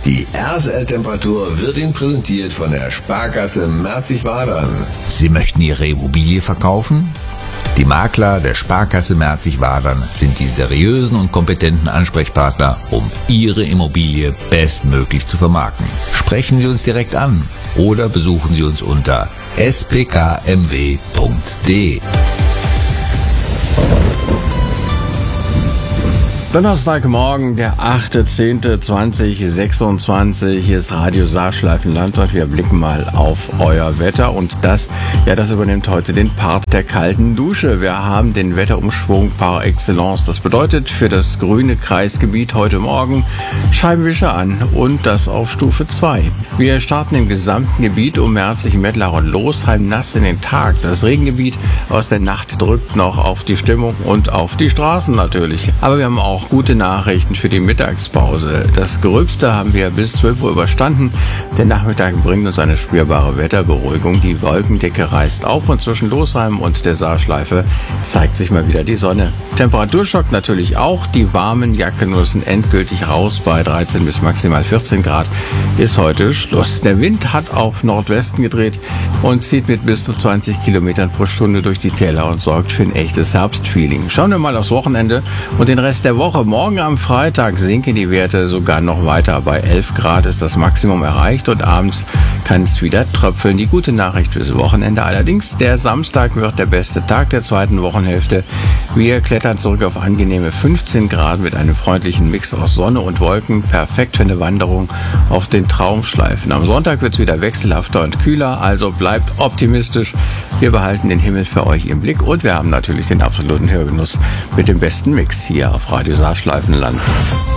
Die RSL-Temperatur wird Ihnen präsentiert von der Sparkasse Merzig-Wadern. Sie möchten Ihre Immobilie verkaufen? Die Makler der Sparkasse Merzig-Wadern sind die seriösen und kompetenten Ansprechpartner, um Ihre Immobilie bestmöglich zu vermarkten. Sprechen Sie uns direkt an oder besuchen Sie uns unter spkmw.de. Donnerstagmorgen, der 8.10.2026. Hier ist Radio Saarschleifenland und wir blicken mal auf euer Wetter. Und das übernimmt heute den Part der kalten Dusche. Wir haben den Wetterumschwung par excellence. Das bedeutet für das grüne Kreisgebiet heute Morgen Scheibenwischer an und das auf Stufe 2. Wir starten im gesamten Gebiet um Merzig, Mettlach und Losheim nass in den Tag. Das Regengebiet aus der Nacht drückt noch auf die Stimmung und auf die Straßen natürlich. Aber wir haben auch gute Nachrichten für die Mittagspause. Das Gröbste haben wir bis 12 Uhr überstanden. Der Nachmittag bringt uns eine spürbare Wetterberuhigung. Die Wolkendecke reißt auf und zwischen Losheim und der Saarschleife zeigt sich mal wieder die Sonne. Temperaturschock natürlich auch. Die warmen Jacken müssen endgültig raus. Bei 13 bis maximal 14 Grad ist heute Schluss. Der Wind hat auf Nordwesten gedreht und zieht mit bis zu 20 Kilometern pro Stunde durch die Täler und sorgt für ein echtes Herbstfeeling. Schauen wir mal aufs Wochenende und den Rest der Woche. Morgen am Freitag sinken die Werte sogar noch weiter. Bei 11 Grad ist das Maximum erreicht und abends kann es wieder tröpfeln. Die gute Nachricht fürs Wochenende allerdings, der Samstag wird der beste Tag der zweiten Wochenhälfte. Wir klettern zurück auf angenehme 15 Grad mit einem freundlichen Mix aus Sonne und Wolken. Perfekt für eine Wanderung auf den Traumschleifen. Am Sonntag wird es wieder wechselhafter und kühler, also bleibt optimistisch. Wir behalten den Himmel für euch im Blick und wir haben natürlich den absoluten Hörgenuss mit dem besten Mix hier auf Radio Saarschleifenland.